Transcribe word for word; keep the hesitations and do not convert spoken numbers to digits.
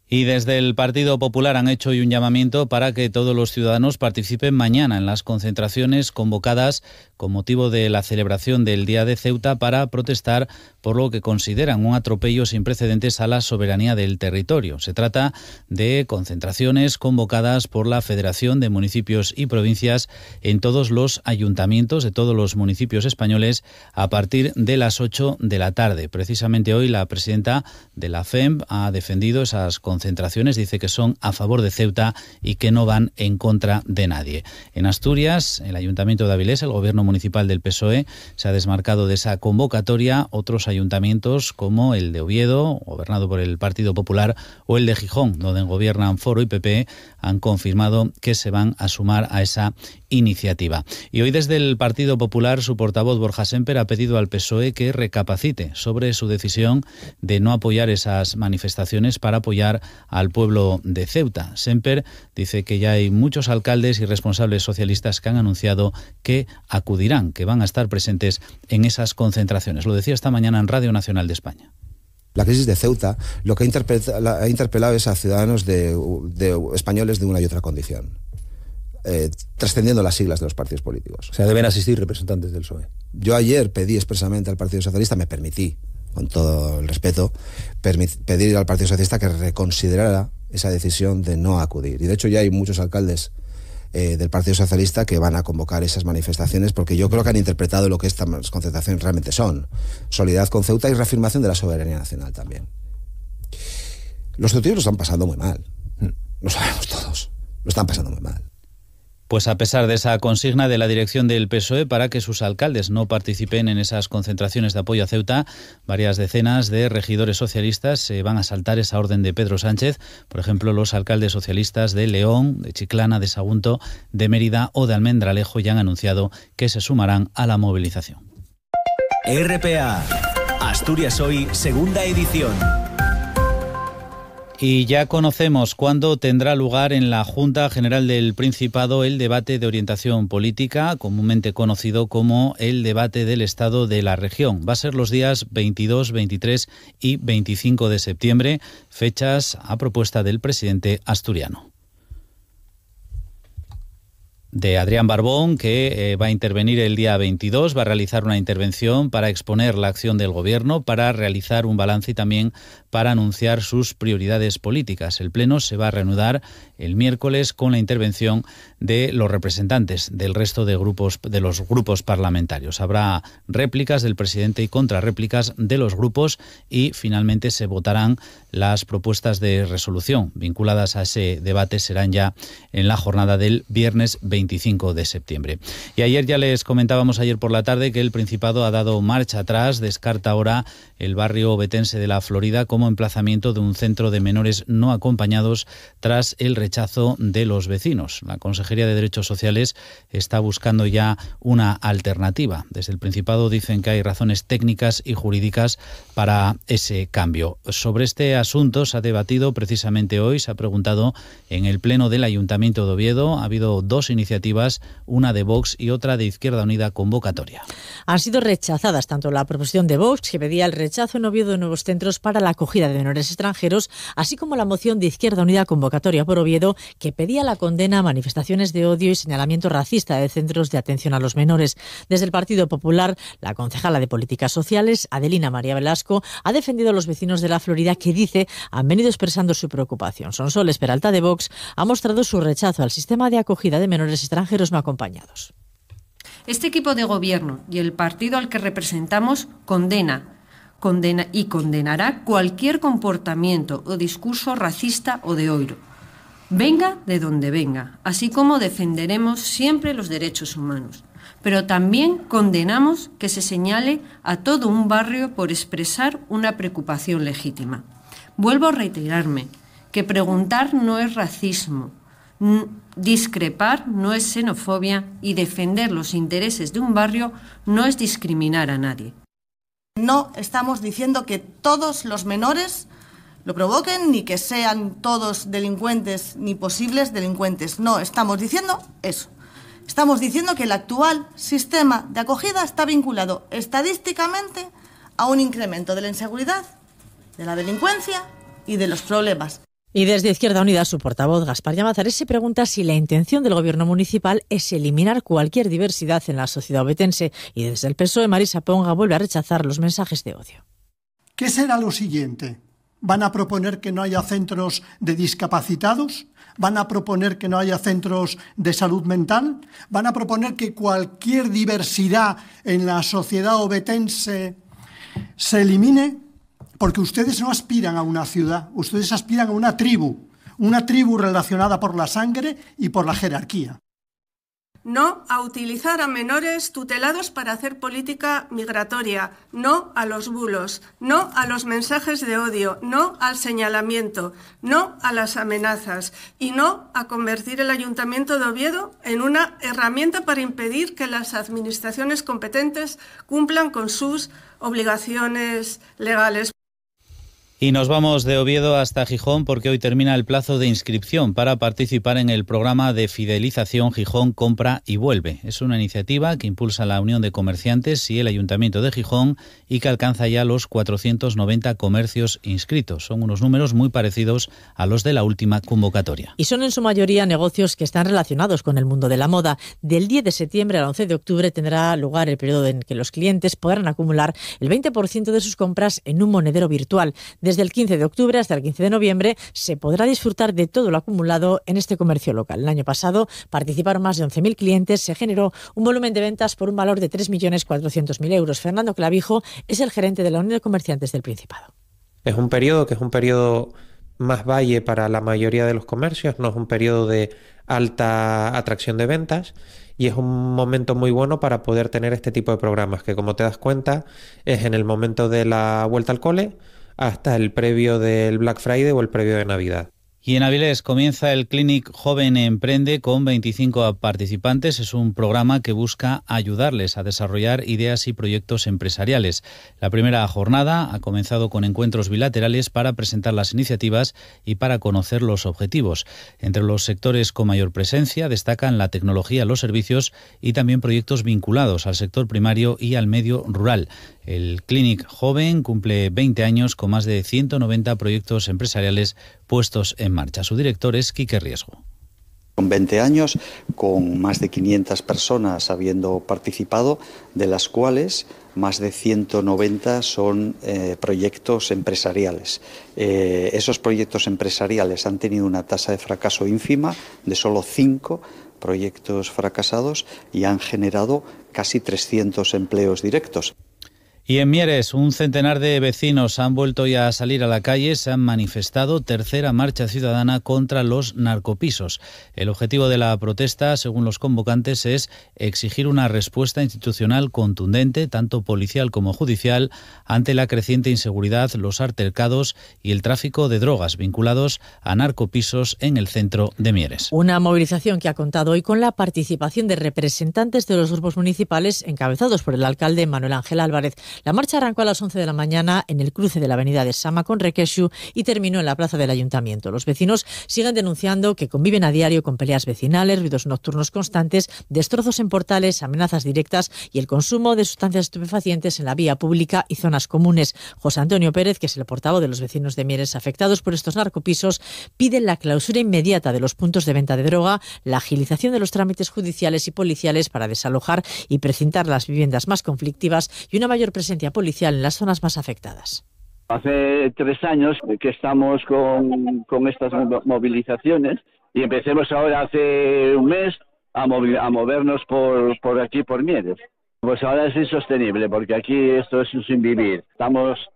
Y desde el Partido Popular han hecho hoy un llamamiento para que todos los ciudadanos participen mañana en las concentraciones convocadas con motivo de la celebración del Día de Ceuta para protestar por lo que consideran un atropello sin precedentes a la soberanía del territorio. Se trata de concentraciones convocadas por la Federación de Municipios y Provincias en todos los ayuntamientos de todos los municipios españoles a partir de las ocho de la tarde. Precisamente hoy la presidenta de la F E M ha defendido esas concentraciones. concentraciones, dice que son a favor de Ceuta y que no van en contra de nadie. En Asturias, el Ayuntamiento de Avilés, el gobierno municipal del P S O E, se ha desmarcado de esa convocatoria. Otros ayuntamientos como el de Oviedo, gobernado por el Partido Popular, o el de Gijón, donde gobiernan Foro y P P, han confirmado que se van a sumar a esa iniciativa. Y hoy desde el Partido Popular, su portavoz Borja Sémper ha pedido al P S O E que recapacite sobre su decisión de no apoyar esas manifestaciones para apoyar al pueblo de Ceuta. Sémper dice que ya hay muchos alcaldes y responsables socialistas que han anunciado que acudirán, que van a estar presentes en esas concentraciones. Lo decía esta mañana en Radio Nacional de España. La crisis de Ceuta lo que ha interpelado, ha interpelado es a ciudadanos de, de españoles de una y otra condición, eh, trascendiendo las siglas de los partidos políticos. O sea, deben asistir representantes del P S O E. Yo ayer pedí expresamente al Partido Socialista, me permití, con todo el respeto, pedir al Partido Socialista que reconsiderara esa decisión de no acudir. Y de hecho ya hay muchos alcaldes eh, del Partido Socialista que van a convocar esas manifestaciones porque yo creo que han interpretado lo que estas concentraciones realmente son. Solidaridad con Ceuta y reafirmación de la soberanía nacional también. Los ceutíes lo están pasando muy mal. Lo sabemos todos. Lo están pasando muy mal. Pues a pesar de esa consigna de la dirección del P S O E para que sus alcaldes no participen en esas concentraciones de apoyo a Ceuta, varias decenas de regidores socialistas se van a saltar esa orden de Pedro Sánchez. Por ejemplo, los alcaldes socialistas de León, de Chiclana, de Sagunto, de Mérida o de Almendralejo ya han anunciado que se sumarán a la movilización. R P A, Asturias Hoy, segunda edición. Y ya conocemos cuándo tendrá lugar en la Junta General del Principado el debate de orientación política, comúnmente conocido como el debate del Estado de la región. Va a ser los días veintidós, veintitrés y veinticinco de septiembre, fechas a propuesta del presidente asturiano. De Adrián Barbón, que eh, va a intervenir el día veintidós, va a realizar una intervención para exponer la acción del Gobierno, para realizar un balance y también para anunciar sus prioridades políticas. El Pleno se va a reanudar el miércoles con la intervención de los representantes del resto de grupos de los grupos parlamentarios. Habrá réplicas del presidente y contrarréplicas de los grupos y finalmente se votarán las propuestas de resolución vinculadas a ese debate. Serán ya en la jornada del viernes veinticinco de septiembre. Y ayer ya les comentábamos ayer por la tarde que el Principado ha dado marcha atrás, descarta ahora el barrio ovetense de la Florida como emplazamiento de un centro de menores no acompañados tras el rechazo de los vecinos. La Consejería de Derechos Sociales está buscando ya una alternativa. Desde el Principado dicen que hay razones técnicas y jurídicas para ese cambio. Sobre este asunto se ha debatido precisamente hoy, se ha preguntado en el Pleno del Ayuntamiento de Oviedo. Ha habido dos iniciativas, una de Vox y otra de Izquierda Unida convocatoria. Han sido rechazadas tanto la proposición de Vox, que pedía el rechazo en Oviedo de nuevos centros para la acogida de menores extranjeros, así como la moción de Izquierda Unida convocatoria por Oviedo, que pedía la condena a manifestaciones de odio y señalamiento racista de centros de atención a los menores. Desde el Partido Popular, la concejala de Políticas Sociales, Adelina María Velasco, ha defendido a los vecinos de la Florida que, dice, han venido expresando su preocupación. Sonsoles Peralta de Vox ha mostrado su rechazo al sistema de acogida de menores extranjeros no acompañados. Este equipo de gobierno y el partido al que representamos condena, condena y condenará cualquier comportamiento o discurso racista o de odio, venga de donde venga, así como defenderemos siempre los derechos humanos. Pero también condenamos que se señale a todo un barrio por expresar una preocupación legítima. Vuelvo a reiterarme que preguntar no es racismo, discrepar no es xenofobia y defender los intereses de un barrio no es discriminar a nadie. No estamos diciendo que todos los menores lo provoquen, ni que sean todos delincuentes ni posibles delincuentes. No, estamos diciendo eso. Estamos diciendo que el actual sistema de acogida está vinculado estadísticamente a un incremento de la inseguridad, de la delincuencia y de los problemas. Y desde Izquierda Unida, su portavoz, Gaspar Llamazares, se pregunta si la intención del gobierno municipal es eliminar cualquier diversidad en la sociedad ovetense. Y desde el P S O E, Marisa Ponga vuelve a rechazar los mensajes de odio. ¿Qué será lo siguiente? ¿Van a proponer que no haya centros de discapacitados? ¿Van a proponer que no haya centros de salud mental? ¿Van a proponer que cualquier diversidad en la sociedad ovetense se elimine? Porque ustedes no aspiran a una ciudad, ustedes aspiran a una tribu, una tribu relacionada por la sangre y por la jerarquía. No a utilizar a menores tutelados para hacer política migratoria, no a los bulos, no a los mensajes de odio, no al señalamiento, no a las amenazas y no a convertir el Ayuntamiento de Oviedo en una herramienta para impedir que las administraciones competentes cumplan con sus obligaciones legales. Y nos vamos de Oviedo hasta Gijón porque hoy termina el plazo de inscripción para participar en el programa de fidelización Gijón Compra y Vuelve. Es una iniciativa que impulsa la Unión de Comerciantes y el Ayuntamiento de Gijón y que alcanza ya los cuatrocientos noventa comercios inscritos. Son unos números muy parecidos a los de la última convocatoria. Y son en su mayoría negocios que están relacionados con el mundo de la moda. Del diez de septiembre al once de octubre tendrá lugar el periodo en que los clientes podrán acumular el veinte por ciento de sus compras en un monedero virtual. Desde el quince de octubre hasta el quince de noviembre se podrá disfrutar de todo lo acumulado en este comercio local. El año pasado participaron más de once mil clientes, se generó un volumen de ventas por un valor de tres millones cuatrocientos mil euros. Fernando Clavijo es el gerente de la Unión de Comerciantes del Principado. Es un periodo que es un periodo más valle para la mayoría de los comercios, no es un periodo de alta atracción de ventas. Y es un momento muy bueno para poder tener este tipo de programas, que como te das cuenta es en el momento de la vuelta al cole hasta el previo del Black Friday o el previo de Navidad. Y en Avilés comienza el Clinic Joven Emprende con veinticinco participantes. Es un programa que busca ayudarles a desarrollar ideas y proyectos empresariales. La primera jornada ha comenzado con encuentros bilaterales para presentar las iniciativas y para conocer los objetivos. Entre los sectores con mayor presencia destacan la tecnología, los servicios y también proyectos vinculados al sector primario y al medio rural. El Clinic Joven cumple veinte años con más de ciento noventa proyectos empresariales puestos en marcha. Su director es Quique Riesgo. Con veinte años, con más de quinientas personas habiendo participado, de las cuales más de ciento noventa son eh, proyectos empresariales. Eh, esos proyectos empresariales han tenido una tasa de fracaso ínfima de solo cinco proyectos fracasados y han generado casi trescientos empleos directos. Y en Mieres, un centenar de vecinos han vuelto ya a salir a la calle, se han manifestado, tercera marcha ciudadana contra los narcopisos. El objetivo de la protesta, según los convocantes, es exigir una respuesta institucional contundente, tanto policial como judicial, ante la creciente inseguridad, los altercados y el tráfico de drogas vinculados a narcopisos en el centro de Mieres. Una movilización que ha contado hoy con la participación de representantes de los grupos municipales encabezados por el alcalde Manuel Ángel Álvarez. La marcha arrancó a las once de la mañana en el cruce de la avenida de Sama con Requexu y terminó en la plaza del Ayuntamiento. Los vecinos siguen denunciando que conviven a diario con peleas vecinales, ruidos nocturnos constantes, destrozos en portales, amenazas directas y el consumo de sustancias estupefacientes en la vía pública y zonas comunes. José Antonio Pérez, que es el portavoz de los vecinos de Mieres afectados por estos narcopisos, pide la clausura inmediata de los puntos de venta de droga, la agilización de los trámites judiciales y policiales para desalojar y precintar las viviendas más conflictivas y una mayor presencia policial en las zonas más afectadas. Hace tres años que estamos con, con estas movilizaciones y empecemos ahora hace un mes a, movi- a movernos por, por aquí, por Mieres. Pues ahora es insostenible porque aquí esto es sin vivir. Estamos